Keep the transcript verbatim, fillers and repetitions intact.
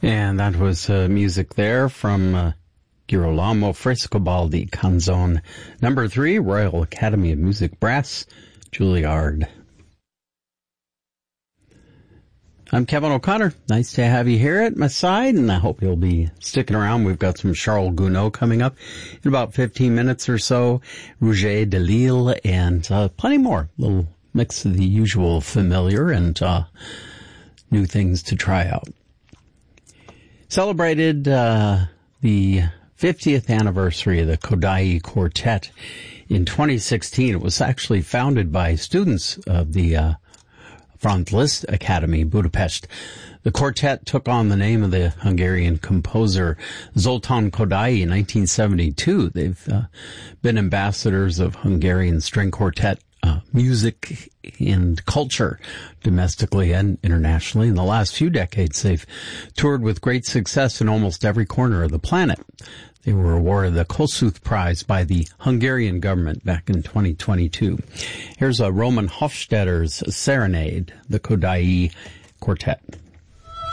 And that was uh, music there from uh, Girolamo Frescobaldi, Canzone number three, Royal Academy of Music Brass, Juilliard. I'm Kevin O'Connor. Nice to have you here at my side, and I hope you'll be sticking around. We've got some Charles Gounod coming up in about fifteen minutes or so, Rouget de Lille, and uh, plenty more. A little mix of the usual familiar and uh, new things to try out. Celebrated uh, the fiftieth anniversary of the Kodály Quartet in twenty sixteen. It was actually founded by students of the uh, Franz Liszt Academy, Budapest. The quartet took on the name of the Hungarian composer Zoltán Kodály in nineteen seventy-two. They've uh, been ambassadors of Hungarian string quartet Uh, music and culture domestically and internationally. In the last few decades, they've toured with great success in almost every corner of the planet. They were awarded the Kossuth Prize by the Hungarian government back in twenty twenty-two. Here's a Roman Hofstadter's Serenade, the Kodály Quartet.